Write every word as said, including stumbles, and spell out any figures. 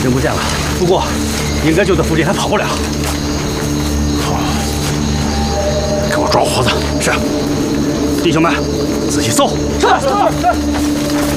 人不见了，不过应该就在附近，还跑不了。 好，给我抓胡子。 是，弟兄们，仔细搜。 是是是。